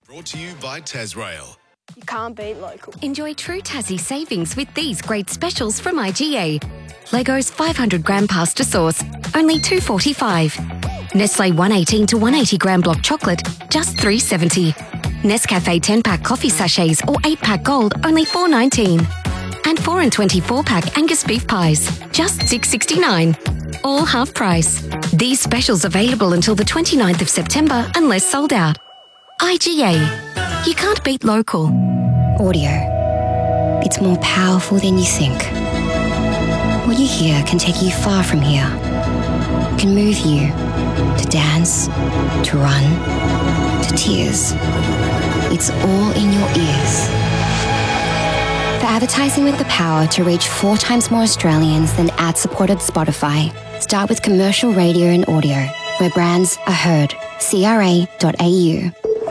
Brought to you by Tasrail. You can't beat local. Enjoy true Tassie savings with these great specials from IGA. Leggo's 500 gram pasta sauce, only $2.45. Nestle 118 to 180 gram block chocolate, just $3.70. Nescafe 10-pack coffee sachets or 8-pack gold, only $4.19. And 4 and 24-pack Angus beef pies, just $6.69. All half price. These specials available until the 29th of September unless sold out. IGA. You can't beat local. Audio. It's more powerful than you think. What you hear can take you far from here. It can move you to dance, to run, to tears. It's all in your ears. For advertising with the power to reach 4 times more Australians than ad-supported Spotify, start with commercial radio and audio, where brands are heard. CRA.au.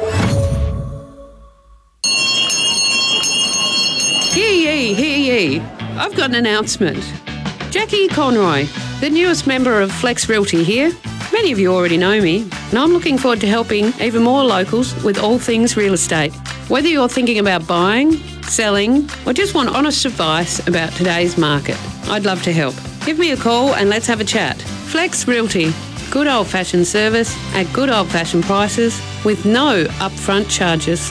Hear ye. I've got an announcement. Jackie Conroy, the newest member of Flex Realty here. Many of you already know me, and I'm looking forward to helping even more locals with all things real estate. Whether you're thinking about buying, selling, or just want honest advice about today's market, I'd love to help. Give me a call and let's have a chat. Flex Realty. Good old-fashioned service at good old-fashioned prices with no upfront charges.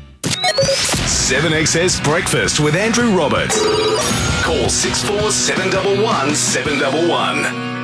7XS Breakfast with Andrew Roberts. Call 64 711 711.